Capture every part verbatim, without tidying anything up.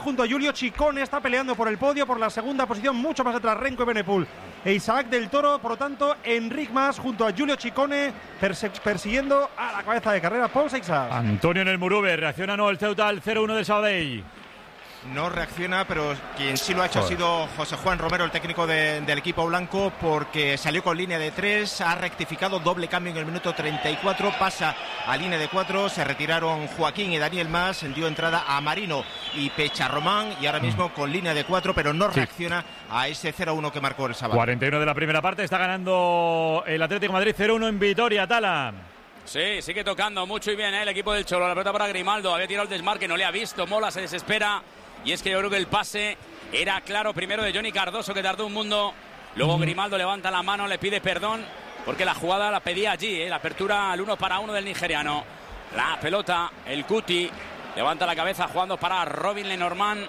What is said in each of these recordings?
junto a Giulio Ciccone, está peleando por el podio, por la segunda posición, mucho más atrás Renko Evenepoel e Isaac del Toro. Por lo tanto, Enric Mas junto a Giulio Ciccone persiguiendo a la cabeza de carrera Paul Seixas. Antonio en el Murube, reacciona no el Ceuta al cero uno del Sabadell. No reacciona, pero quien sí lo ha hecho Joder. ha sido José Juan Romero, el técnico de, del equipo blanco, porque salió con línea de tres, ha rectificado, doble cambio en el minuto treinta y cuatro, pasa a línea de cuatro, se retiraron Joaquín y Daniel Mas, dio entrada a Marino y Pecharromán, y ahora mismo con línea de cuatro, pero no sí. reacciona a ese cero uno que marcó el sábado. cuarenta y uno de la primera parte, está ganando el Atlético de Madrid cero uno en Vitoria, Tala. Sí, sigue tocando mucho y bien ¿eh? el equipo del Cholo, la pelota para Grimaldo, había tirado el desmarque, no le ha visto, Mola se desespera. Y es que yo creo que el pase era claro primero de Johnny Cardoso, que tardó un mundo. Luego Grimaldo levanta la mano, le pide perdón, porque la jugada la pedía allí, ¿eh? La apertura al uno para uno del nigeriano. La pelota, el Cuti, levanta la cabeza jugando para Robin Lenormand.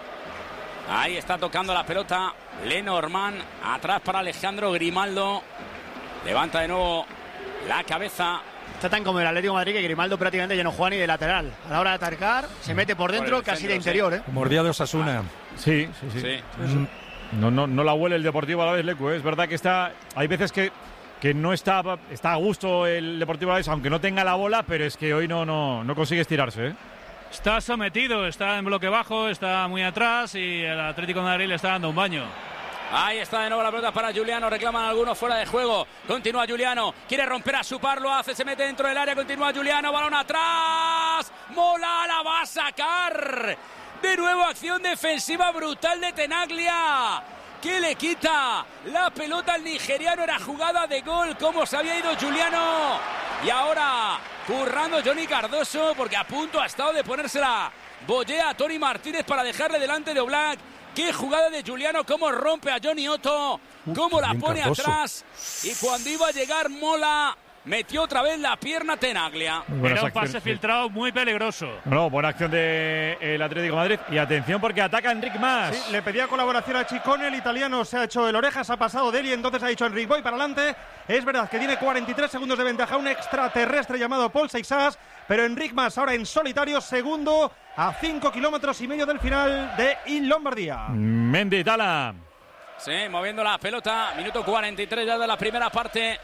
Ahí está tocando la pelota Lenormand, atrás para Alejandro Grimaldo. Levanta de nuevo la cabeza. Está tan como el Atlético de Madrid que Grimaldo prácticamente ya no juega ni de lateral. A la hora de atacar, se mete por dentro, por casi centro, de interior. Sí. ¿eh? Mordía de Osasuna. Sí, sí, sí. sí. No, no, no la huele el Deportivo Alavés, Lecu. ¿eh? Es verdad que está. Hay veces que, que no está, está a gusto el Deportivo Alavés, aunque no tenga la bola, pero es que hoy no, no, no consigue estirarse. ¿eh? Está sometido, está en bloque bajo, está muy atrás y el Atlético de Madrid le está dando un baño. Ahí está de nuevo la pelota para Juliano, reclaman algunos fuera de juego, continúa Juliano, quiere romper a su par, lo hace, se mete dentro del área, continúa Juliano, balón atrás, Mola la va a sacar, de nuevo acción defensiva brutal de Tenaglia, que le quita la pelota al nigeriano, era jugada de gol, cómo se había ido Juliano, y ahora currando Johnny Cardoso, porque a punto ha estado de ponérsela Bollea a Tony Martínez para dejarle delante de Oblak. Qué jugada de Juliano, cómo rompe a Johnny Otto, cómo la pone atrás. Y cuando iba a llegar Mola, metió otra vez la pierna Tenaglia. Era un pase filtrado muy peligroso. No, buena acción del Atlético de Madrid. Y atención porque ataca Enric Mas. Sí, le pedía colaboración a Ciccone, el italiano se ha hecho el orejas, ha pasado de él y entonces ha dicho Enric, voy para adelante. Es verdad que tiene cuarenta y tres segundos de ventaja, un extraterrestre llamado Paul Seixas, pero Enric Mas ahora en solitario, segundo a cinco kilómetros y medio del final de In Lombardía. Mendy, Tala. Sí, moviendo la pelota, minuto cuarenta y tres ya de la primera parte.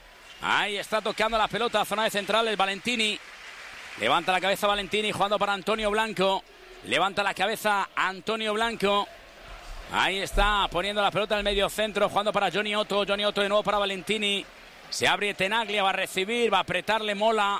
Ahí está tocando la pelota, zona de centrales, Valentini. Levanta la cabeza Valentini, jugando para Antonio Blanco. Levanta la cabeza Antonio Blanco. Ahí está poniendo la pelota en el medio centro, jugando para Johnny Otto. Johnny Otto de nuevo para Valentini. Se abre Tenaglia, va a recibir, va a apretarle Mola.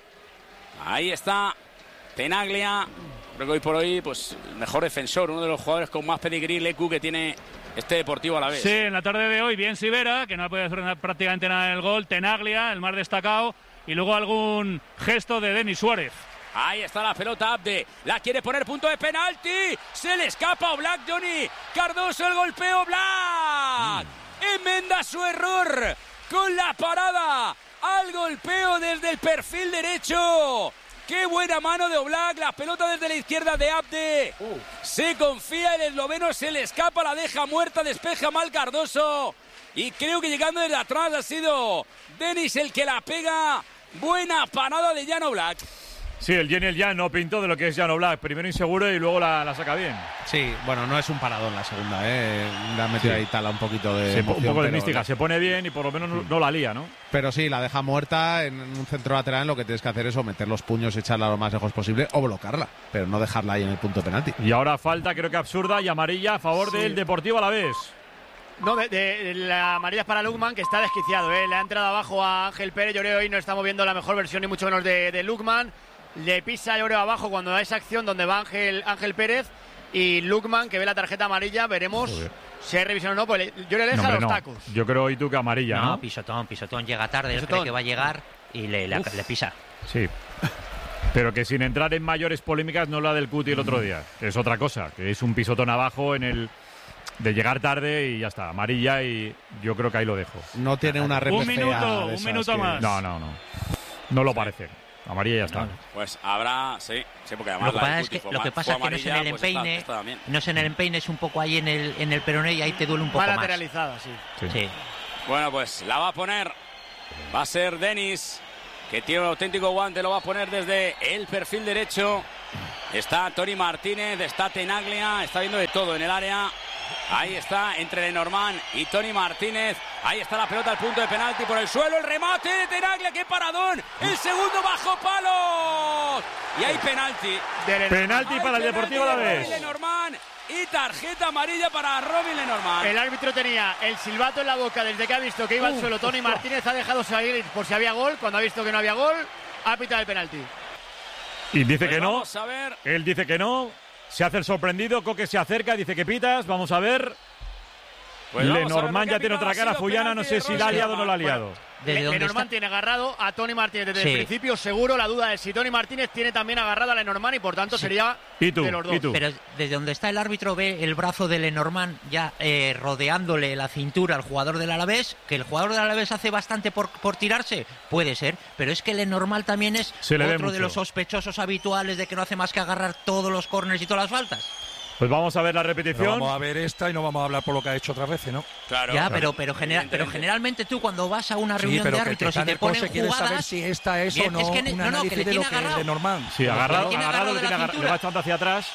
Ahí está Tenaglia. Creo que hoy por hoy, pues, el mejor defensor, uno de los jugadores con más pedigrí, Lecu, que tiene este Deportivo Alavés. Sí, en la tarde de hoy, bien Sivera, que no ha podido hacer prácticamente nada en el gol. Tenaglia, el más destacado. Y luego algún gesto de Denis Suárez. Ahí está la pelota, Abde. La quiere poner, punto de penalti. Se le escapa a Black, Johnny Cardoso, el golpeo, Black. Mm. Enmenda su error con la parada al golpeo desde el perfil derecho. ¡Qué buena mano de Oblak! La pelota desde la izquierda de Abde. Uh. Se confía, el esloveno se le escapa, la deja muerta, despeja mal Cardoso. Y creo que llegando desde atrás ha sido Denis el que la pega. Buena parada de Jan Oblak. Sí, el Jan el Jan no pintó de lo que es Jan Oblak. Primero inseguro y luego la, la saca bien. Sí, bueno, no es un paradón la segunda, ¿eh? Le ha metido sí. ahí Tala un poquito de sí, emoción, un poco de pero, mística. Se pone bien y por lo menos no, no la lía, ¿no? Pero sí, la deja muerta en un centro lateral. Lo que tienes que hacer es o meter los puños y echarla lo más lejos posible o bloquearla, pero no dejarla ahí en el punto de penalti. Y ahora falta, creo que absurda y amarilla a favor sí. del Deportivo Alavés. No, de, de, la amarilla es para Lukman, que está desquiciado, ¿eh? Le ha entrado abajo a Ángel Pérez. Yo creo que hoy no estamos viendo la mejor versión ni mucho menos de, de Lukman. Le pisa, yo creo, abajo cuando da esa acción donde va Ángel, Ángel Pérez. Y Lukman, que ve la tarjeta amarilla, veremos Joder. si hay revisión o no. Pues yo le dejo no, los no. tacos. Yo creo hoy tú que amarilla, ¿no? No, pisotón, pisotón. Llega tarde, él cree que va a llegar y le, le, le pisa. Sí. Pero que sin entrar en mayores polémicas, no la del Cuti el otro día. Que es otra cosa, que es un pisotón abajo en el... de llegar tarde y ya está, amarilla, y yo creo que ahí lo dejo. No tiene una R P C A. Un minuto, un minuto que... más. No, no, no. No lo sí. parece. Amarilla ya está. No, pues habrá, sí, sí, porque además lo que pasa es que, lo que, pasa es que no es en el empeine, pues está, está no es en el empeine, es un poco ahí en el, en el peroné y ahí te duele un poco más. lateralizada, sí. Sí. sí. Bueno, pues la va a poner, va a ser Denis, que tiene un auténtico guante, lo va a poner desde el perfil derecho. Está Toni Martínez, está Tenaglia, está viendo de todo en el área. Ahí está, entre Lenormand y Toni Martínez. Ahí está la pelota al punto de penalti por el suelo. El remate de Tenaglia, ¡qué paradón! El segundo bajo palos. Y hay penalti. Penalti para el Deportivo Alavés. Lenormand y tarjeta amarilla para Robin Lenormand. El árbitro tenía el silbato en la boca desde que ha visto que iba al suelo. Toni Martínez ha dejado salir por si había gol. Cuando ha visto que no había gol, ha pitado el penalti. Y dice Pues que no. vamos a ver. Él dice que no. Se hace el sorprendido. Coque se acerca, dice que pitas. Vamos a ver. Pues vamos a ver Lenormand lo ya que tiene ha otra pitado. cara. Ha sido Fullana no penalti sé de si Robin la ha liado o no la ha Lenormand. liado. Le, ¿Desde dónde Lenormand está? tiene agarrado a Toni Martínez desde Sí. el principio, seguro. La duda es si Toni Martínez tiene también agarrado a Lenormand y por tanto Sí. sería ¿Y tú? de los dos. ¿Y tú? Pero desde donde está el árbitro ve el brazo de Lenormand ya eh, rodeándole la cintura al jugador del Alavés, que el jugador del Alavés hace bastante por, por tirarse, puede ser, pero es que Lenormand también es Se le ve otro de mucho. los sospechosos habituales de que no hace más que agarrar todos los córners y todas las faltas. Pues vamos a ver la No repetición. vamos a ver esta y no vamos a hablar por lo que ha hecho otras veces, ¿no? Claro. ya, claro. pero pero, genera- pero Evidentemente. generalmente tú cuando vas a una Sí, reunión pero de que árbitros está y en te el coche ponen quiere saber jugadas, si esta es bien, o no es que ne- un no, no, que análisis le de lo tiene que es agarrado. Lenormand. Sí, agarrado, tiene agarrado, agarrado le de la tiene agar- cintura. le va echando hacia atrás.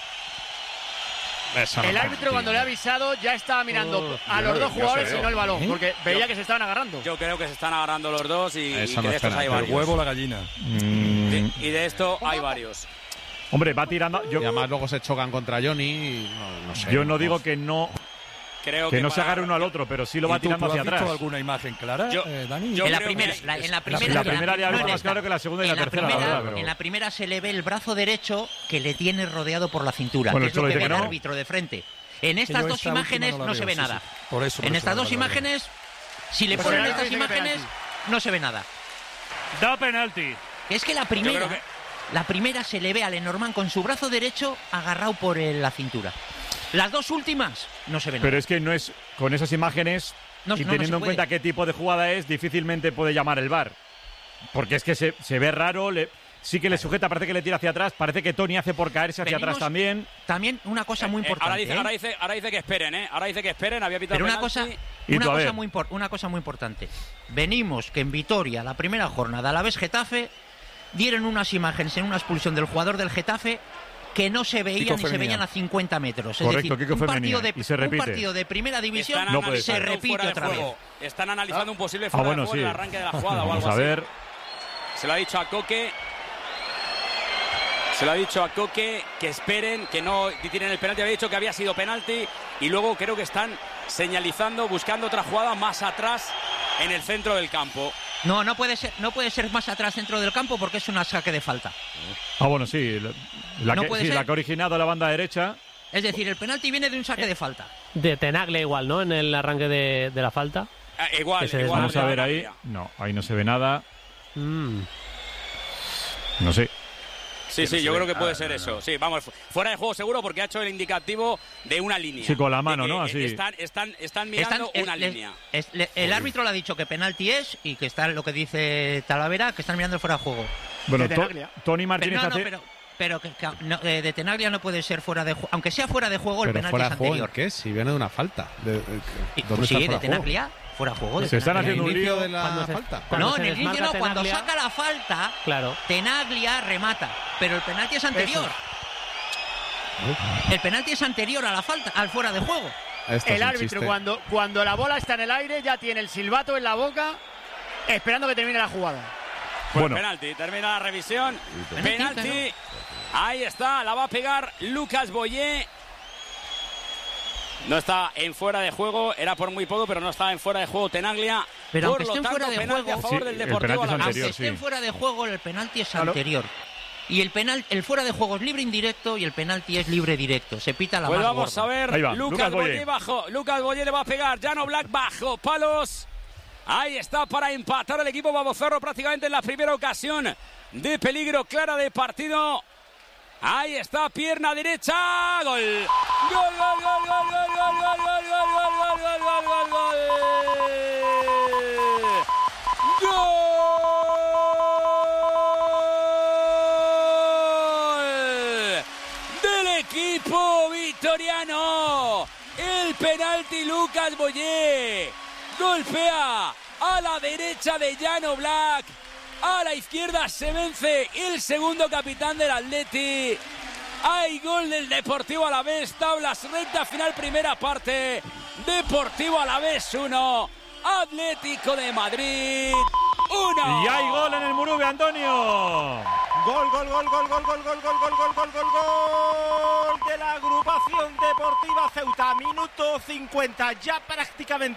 El árbitro cuando le ha avisado ya estaba mirando a los dos jugadores y no el balón, porque veía que se estaban agarrando. Yo creo que se están agarrando los dos y, y Eso que no de es estos hay penalti. El varios. huevo, la gallina. Mm, De- y de esto hay varios. hombre, va tirando. Yo, Y además luego se chocan contra Johnny y no, no sé. yo no digo que no, Creo que que no se para- agarre uno al otro, pero sí lo va ¿Y tú- tirando tú hacia has visto atrás. alguna imagen clara, Yo- eh, Dani? yo en la creo primera, que la- es- en la es- primera, En la primera le ha no, visto en más esta. claro que la segunda y En la tercera, la primera- verdad, pero- En la primera se le ve el brazo derecho que le tiene rodeado por la cintura, Bueno, que el es lo Cholo que dice ve que el no. árbitro de frente. En Que estas yo dos esta última imágenes la no se veo, ve sí, nada. sí. Por eso, por En eso, estas vale, dos vale, vale. imágenes, si le Pues ponen el estas árbitro dice que imágenes, penalti. no se ve nada. Da penalti. Que es que la Yo primera, creo que- la primera se le ve a Lenormand con su brazo derecho agarrado por el- la cintura. Las dos últimas no se ven Pero nada. es que no es con esas imágenes No, y no, no teniendo se en puede. cuenta qué tipo de jugada es, difícilmente puede llamar el V A R. Porque es que se, se ve raro, le, sí que le sujeta, parece que le tira hacia atrás, parece que Toni hace por caerse hacia Venimos- atrás también. También una cosa muy Eh, importante. ahora, dice, ¿eh? ahora, dice, ahora dice que esperen, ¿eh? Ahora dice que esperen, había pitado Pero una penalti. cosa, Y una, tú, a cosa ver. muy impor- una cosa muy importante. Venimos que en Vitoria, la primera jornada, a la vez Getafe, dieron unas imágenes en una expulsión del jugador del Getafe que no se veían Kiko ni se Femenía. veían a cincuenta metros. Es Correcto, decir, Kiko un partido, Femenía. de, Y se un repite. partido de primera división Están No puede se ser. analizando un repite fuera de otra vez. juego. Están analizando un posible Ah, fuera bueno, de juego sí. en el arranque de la jugada o Vamos algo a así. ver. Se lo ha dicho a Coque. Se lo ha dicho a Coque que esperen, que no tienen el penalti. Había dicho que había sido penalti y luego creo que están señalizando, buscando otra jugada más atrás en el centro del campo. No, no puede ser, no puede ser más atrás dentro del campo porque es un saque de falta. Ah, bueno, sí. La, la No que, puede sí, ser. la que ha originado la banda derecha. Es decir, el penalti viene de un saque de falta. De Tenaglia igual, ¿no? En el arranque de, de la falta. Ah, igual, Que se igual. Vamos a ver ya, ahí. ya. No, ahí no se ve nada. Mm. No sé. Sí, sí, yo creo que puede ser eso. Sí, vamos, fu- fuera de juego seguro porque ha hecho el indicativo de una línea. Sí, con la De mano, que, ¿no? eh, Así. Están, están, están mirando Están- una es- le- línea. es- le- el árbitro le ha dicho que penalti es y que está lo que dice Talavera, que están mirando el fuera de juego. Bueno, De To- Tenaglia. Tony Pero, Martínez no, no, hace. pero, pero que, que no, eh, de Tenaglia no puede ser fuera de juego. Aunque sea fuera de juego, el Pero penalti fuera es de juego, ¿en anterior. qué? Si viene de una falta. De- de- Y- ¿Dónde pues sí, está de fuera de juego? Tenaglia, fuera de juego. de Se están Tenaglia. haciendo un inicio lío. de la Cuando se- falta. cuando No, se en el inicio desmarca no, cuando Tenaglia- saca la falta, Claro. Tenaglia remata. Pero el penalti es anterior. El penalti es anterior a la falta, al fuera de juego. Esto es El un árbitro chiste. cuando, cuando la bola está en el aire ya tiene el silbato en la boca esperando que termine la jugada. Pues Bueno. penalti, termina la revisión. Penalti, Penalti. Ahí está, la va a pegar Lucas Boyé. No está en fuera de juego, era por muy poco, pero no estaba en fuera de juego Tenaglia. Pero por aunque lo estén tanto, fuera de penalti juego- a favor Sí, del el Deportivo penalti es Alavés. anterior. Aunque estén sí. fuera de juego, el penalti es Claro. anterior. Y el penal, el fuera de juego es libre indirecto y el penalti es libre directo. Se pita la Pues más vamos gorda. a ver, Ahí va, Lucas, Lucas Boyé Boyé. bajo, Lucas Boyé le va a pegar, Jano Black bajo, palos. Ahí está para empatar el equipo babozarro prácticamente en la primera ocasión de peligro clara de partido. Ahí está, pierna derecha, gol. Gol, gol, gol, gol, gol, gol, gol, gol, gol, gol, gol, gol, gol, gol. Gol del equipo vitoriano. El penalti Lucas Boyé. Golpea a la derecha de Jano Black. A la izquierda se vence el segundo capitán del Atleti. Hay gol del Deportivo Alavés, tablas recta final, primera parte. Deportivo Alavés uno, Atlético de Madrid uno. Y hay gol en el Murube, Antonio. Gol, gol, gol, gol, gol, gol, gol, gol, gol, gol, gol, gol, gol de la agrupación deportiva Ceuta. Minuto cincuenta, ya prácticamente